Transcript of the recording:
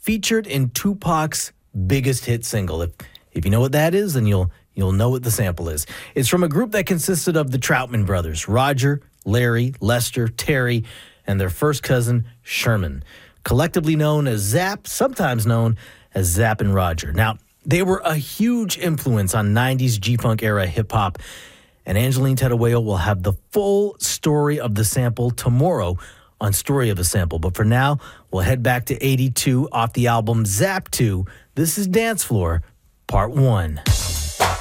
featured in Tupac's biggest hit single. If you know what that is, then you'll know what the sample is. It's from a group that consisted of the Troutman brothers, Roger, Larry, Lester, Terry, and their first cousin, Sherman, collectively known as Zapp, sometimes known as Zapp and Roger. Now, they were a huge influence on 90s G-Funk era hip-hop, and Angeline Tettaweo will have the full story of the sample tomorrow on Story of a Sample. But for now, we'll head back to 82 off the album Zapp 2. This is Dance Floor, Part 1.